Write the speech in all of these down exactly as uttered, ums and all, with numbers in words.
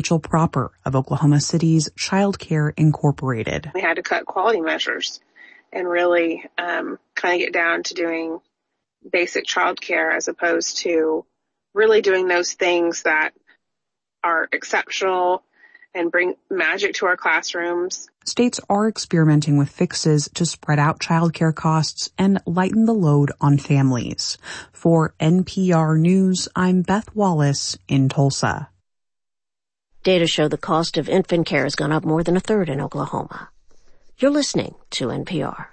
Rachel Proper of Oklahoma City's Child Care Incorporated. We had to cut quality measures and really um, kind of get down to doing basic child care as opposed to really doing those things that are exceptional and bring magic to our classrooms. States are experimenting with fixes to spread out childcare costs and lighten the load on families. For N P R News, I'm Beth Wallace in Tulsa. Data show the cost of infant care has gone up more than a third in Oklahoma. You're listening to N P R.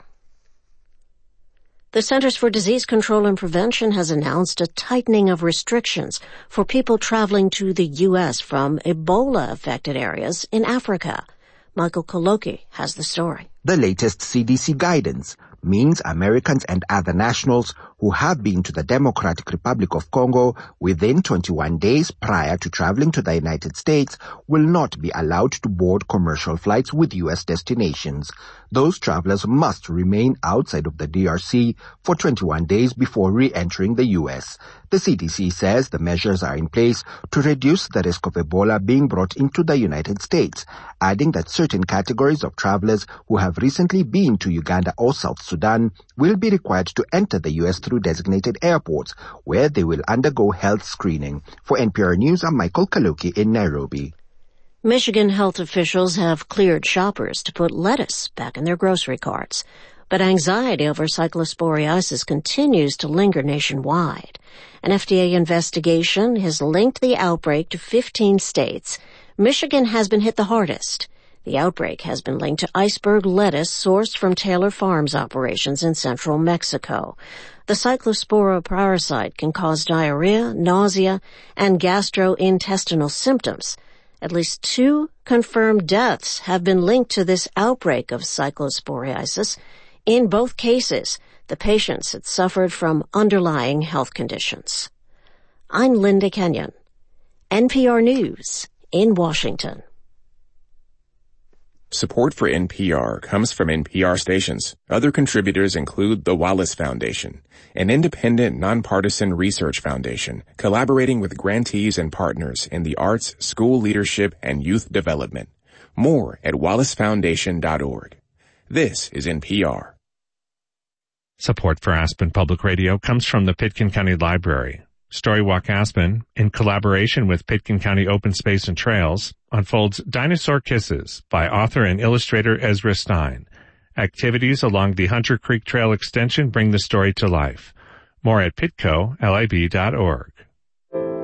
The Centers for Disease Control and Prevention has announced a tightening of restrictions for people traveling to the U S from Ebola-affected areas in Africa. Michael Koloki has the story. The latest C D C guidance means Americans and other nationals who have been to the Democratic Republic of Congo within twenty-one days prior to traveling to the United States will not be allowed to board commercial flights with U S destinations. Those travelers must remain outside of the D R C for twenty-one days before re-entering the U S. The C D C says the measures are in place to reduce the risk of Ebola being brought into the United States, adding that certain categories of travelers who have recently been to Uganda or South Sudan will be required to enter the U S through designated airports, where they will undergo health screening. For N P R News, I'm Michael Kaloki in Nairobi. Michigan health officials have cleared shoppers to put lettuce back in their grocery carts. But anxiety over cyclosporiasis continues to linger nationwide. An F D A investigation has linked the outbreak to fifteen states. Michigan has been hit the hardest. The outbreak has been linked to iceberg lettuce sourced from Taylor Farms operations in central Mexico. The cyclospora parasite can cause diarrhea, nausea, and gastrointestinal symptoms. At least two confirmed deaths have been linked to this outbreak of cyclosporiasis. In both cases, the patients had suffered from underlying health conditions. I'm Linda Kenyon, N P R News in Washington. Support for N P R comes from N P R stations. Other contributors include the Wallace Foundation, an independent, nonpartisan research foundation collaborating with grantees and partners in the arts, school leadership, and youth development. More at wallace foundation dot org. This is N P R. Support for Aspen Public Radio comes from the Pitkin County Library. Storywalk Aspen, in collaboration with Pitkin County Open Space and Trails, unfolds Dinosaur Kisses by author and illustrator Ezra Stein. Activities along the Hunter Creek Trail extension bring the story to life. More at pitco lib dot org.